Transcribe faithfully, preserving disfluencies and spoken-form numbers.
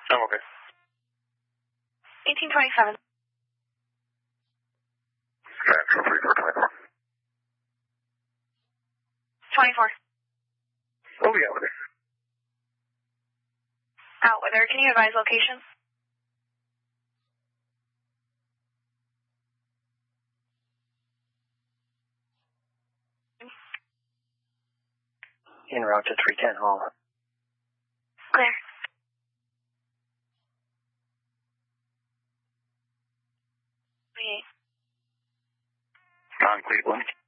I'm okay. eighteen twenty-seven. Transfer three four twenty-four. twenty-four. Oh, yeah, okay. Out weather. Can you advise location? En route to three ten Hall. Clear. twenty-eight. On Cleveland.